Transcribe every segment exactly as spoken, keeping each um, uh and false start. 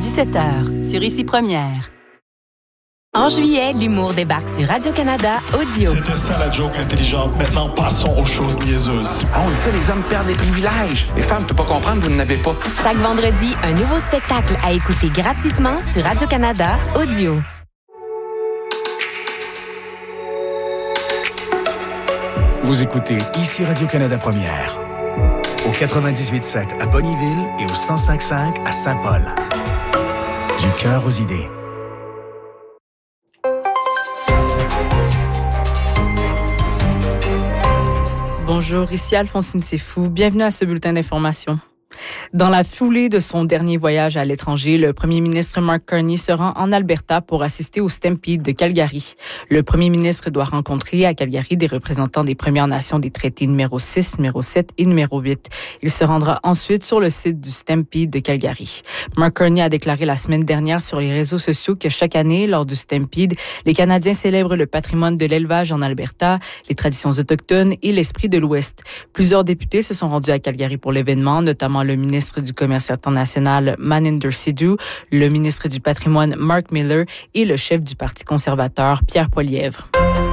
dix-sept heures, sur Ici Première. En juillet, l'humour débarque sur Radio-Canada Audio. C'était ça la joke intelligente. Maintenant, passons aux choses niaiseuses. Ah, on dit ça, les hommes perdent des privilèges. Les femmes ne peuvent pas comprendre, vous n'en avez pas. Chaque vendredi, un nouveau spectacle à écouter gratuitement sur Radio-Canada Audio. Vous écoutez Ici Radio-Canada Première. Au quatre-vingt-dix-huit sept à Bonnyville et au cent cinq cinq à Saint-Paul. Du cœur aux idées. Bonjour, ici Alphonsine Sefou. Bienvenue à ce bulletin d'information. Dans la foulée de son dernier voyage à l'étranger, le premier ministre Mark Carney se rend en Alberta pour assister au Stampede de Calgary. Le premier ministre doit rencontrer à Calgary des représentants des Premières Nations des traités numéro six, numéro sept et numéro huit. Il se rendra ensuite sur le site du Stampede de Calgary. Mark Carney a déclaré la semaine dernière sur les réseaux sociaux que chaque année, lors du Stampede, les Canadiens célèbrent le patrimoine de l'élevage en Alberta, les traditions autochtones et l'esprit de l'Ouest. Plusieurs députés se sont rendus à Calgary pour l'événement, notamment le ministre du Commerce international Maninder Sidhu, le ministre du Patrimoine Mark Miller et le chef du Parti conservateur Pierre Poilievre.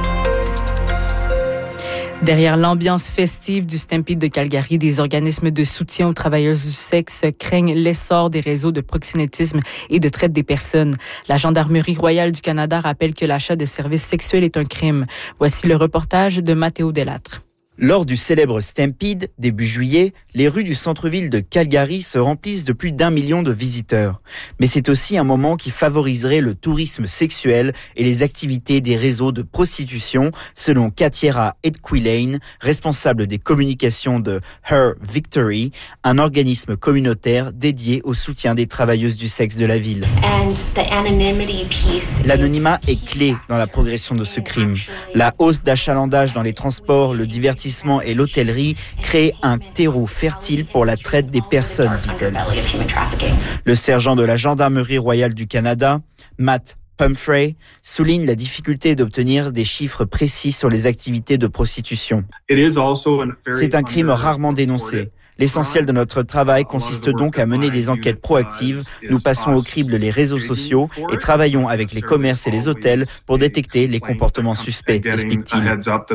Derrière l'ambiance festive du Stampede de Calgary, des organismes de soutien aux travailleuses du sexe craignent l'essor des réseaux de proxénétisme et de traite des personnes. La Gendarmerie royale du Canada rappelle que l'achat de services sexuels est un crime. Voici le reportage de Mathéo Delattre. Lors du célèbre Stampede, début juillet, les rues du centre-ville de Calgary se remplissent de plus d'un million de visiteurs. Mais c'est aussi un moment qui favoriserait le tourisme sexuel et les activités des réseaux de prostitution, selon Katiera Edquilane, responsable des communications de Her Victory, un organisme communautaire dédié au soutien des travailleuses du sexe de la ville. L'anonymat est clé dans la progression de ce crime. La hausse d'achalandage dans les transports, le divertissement et l'hôtellerie créent un terreau fertile pour la traite des personnes, dit-elle. Le sergent de la Gendarmerie royale du Canada, Matt Pumphrey, souligne la difficulté d'obtenir des chiffres précis sur les activités de prostitution. C'est un crime rarement dénoncé. L'essentiel de notre travail consiste donc à mener des enquêtes proactives. Nous passons au crible les réseaux sociaux et travaillons avec les commerces et les hôtels pour détecter les comportements suspects, explique-t-il.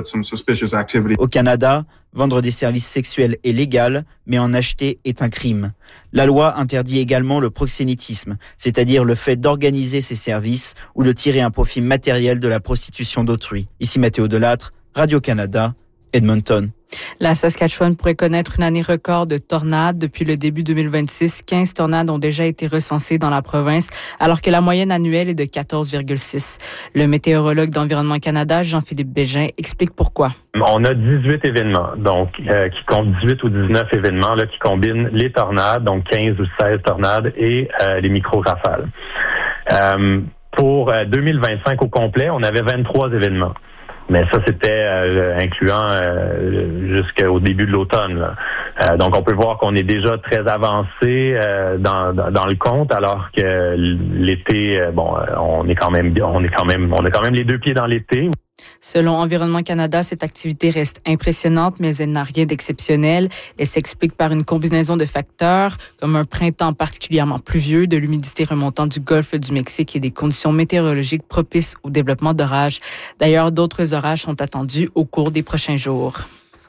Au Canada, vendre des services sexuels est légal, mais en acheter est un crime. La loi interdit également le proxénétisme, c'est-à-dire le fait d'organiser ces services ou de tirer un profit matériel de la prostitution d'autrui. Ici Mathéo Delattre, Radio-Canada, Edmonton. La Saskatchewan pourrait connaître une année record de tornades. Depuis le début deux mille vingt-six, quinze tornades ont déjà été recensées dans la province, alors que la moyenne annuelle est de quatorze virgule six. Le météorologue d'Environnement Canada, Jean-Philippe Bégin, explique pourquoi. On a dix-huit événements, donc euh, qui comptent dix-huit ou dix-neuf événements là, qui combinent les tornades, donc quinze ou seize tornades, et euh, les micro-rafales. Euh, pour euh, deux mille vingt-cinq au complet, on avait vingt-trois événements. Mais ça, c'était euh, incluant euh, jusqu'au début de l'automne. Là. Euh, donc, on peut voir qu'on est déjà très avancé euh, dans, dans, dans le compte, alors que l'été, euh, bon, on est quand même, on est quand même, on a quand même les deux pieds dans l'été. Selon Environnement Canada, cette activité reste impressionnante, mais elle n'a rien d'exceptionnel. Elle s'explique par une combinaison de facteurs, comme un printemps particulièrement pluvieux, de l'humidité remontant du golfe du Mexique et des conditions météorologiques propices au développement d'orages. D'ailleurs, d'autres orages sont attendus au cours des prochains jours.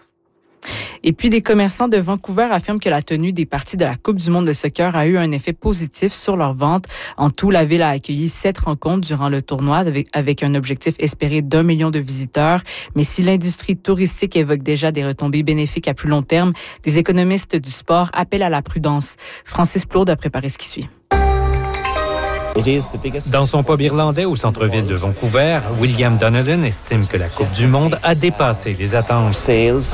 Et puis, des commerçants de Vancouver affirment que la tenue des parties de la Coupe du monde de soccer a eu un effet positif sur leurs ventes. En tout, la ville a accueilli sept rencontres durant le tournoi avec, avec un objectif espéré d'un million de visiteurs. Mais si l'industrie touristique évoque déjà des retombées bénéfiques à plus long terme, des économistes du sport appellent à la prudence. Francis Plourde a préparé ce qui suit. Dans son pub irlandais au centre-ville de Vancouver, William Donovan estime que la Coupe du monde a dépassé les attentes.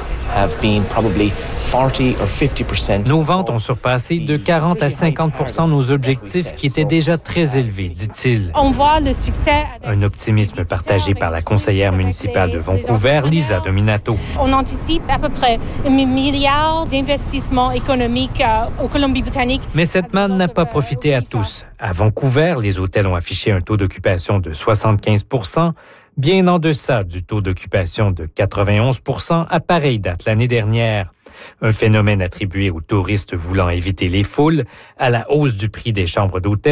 Nos ventes ont surpassé de quarante à cinquante pour cent nos objectifs qui étaient déjà très élevés, dit-il. On voit le succès. Un optimisme partagé par la conseillère municipale de Vancouver, Lisa Dominato. On anticipe à peu près un milliard d'investissements économiques euh, au Colombie-Britannique. Mais cette manne n'a pas profité à tous. À Vancouver, les hôtels ont affiché un taux d'occupation de soixante-quinze pour cent, bien en deçà du taux d'occupation de quatre-vingt-onze pour cent à pareille date l'année dernière. Un phénomène attribué aux touristes voulant éviter les foules, à la hausse du prix des chambres d'hôtel